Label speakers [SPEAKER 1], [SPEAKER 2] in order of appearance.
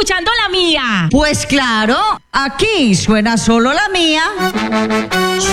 [SPEAKER 1] escuchando la mía.
[SPEAKER 2] Pues claro, aquí suena solo la mía.